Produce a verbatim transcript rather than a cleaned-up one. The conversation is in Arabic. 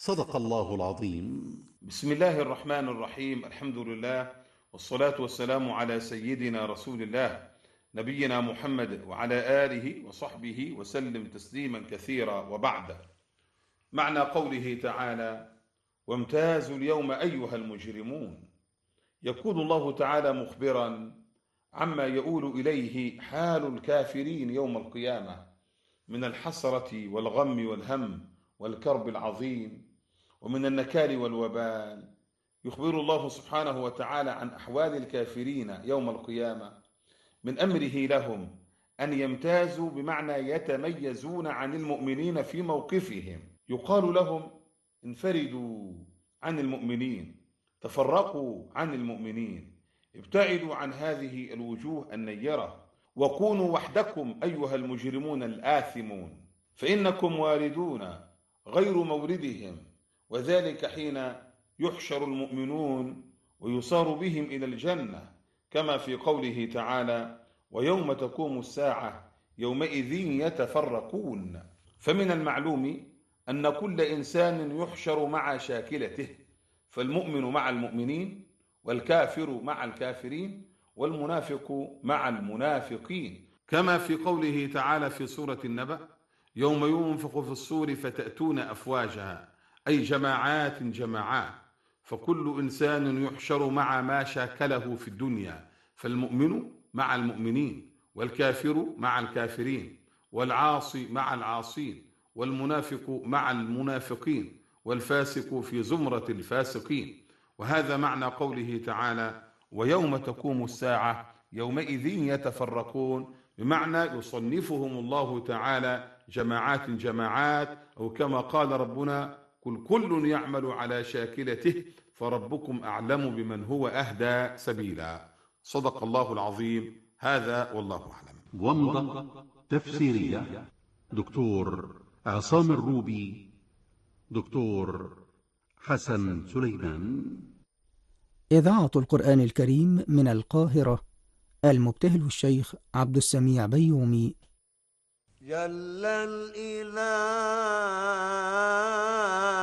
صدق الله العظيم. بسم الله الرحمن الرحيم. الحمد لله والصلاة والسلام على سيدنا رسول الله نبينا محمد وعلى آله وصحبه وسلم تسليما كثيرا، وبعد. معنى قوله تعالى: وامتازوا اليوم أيها المجرمون، يكون الله تعالى مخبرا عما يؤول إليه حال الكافرين يوم القيامة من الحسرة والغم والهم والكرب العظيم ومن النكال والوبال. يخبر الله سبحانه وتعالى عن أحوال الكافرين يوم القيامة من أمره لهم أن يمتازوا، بمعنى يتميزون عن المؤمنين في موقفهم. يقال لهم: انفردوا عن المؤمنين، تفرقوا عن المؤمنين، ابتعدوا عن هذه الوجوه النيرة، وكونوا وحدكم أيها المجرمون الآثمون، فإنكم واردون غير موردهم، وذلك حين يحشر المؤمنون ويصار بهم إلى الجنة، كما في قوله تعالى: ويوم تقوم الساعة يومئذ يتفرقون. فمن المعلوم أن كل إنسان يحشر مع شاكلته، فالمؤمن مع المؤمنين، والكافر مع الكافرين، والمنافق مع المنافقين، كما في قوله تعالى في سورة النبأ: يوم ينفخ في الصور فتأتون أفواجا، أي جماعات جماعات. فكل إنسان يحشر مع ما شاكله في الدنيا، فالمؤمن مع المؤمنين، والكافر مع الكافرين، والعاصي مع العاصين، والمنافق مع المنافقين، والفاسق في زمرة الفاسقين. وهذا معنى قوله تعالى: ويوم تقوم الساعة يومئذ يتفرقون، بمعنى يصنفهم الله تعالى جماعات جماعات، أو كما قال ربنا: كل كل يعمل على شاكلته فربكم أعلم بمن هو أهدى سبيلا. صدق الله العظيم. هذا والله أعلم. ومضة تفسيرية دكتور عصام الروبي، دكتور حسن سليمان. إذاعة القرآن الكريم من القاهرة، المبتهل الشيخ عبد السميع بيومي. جل الإله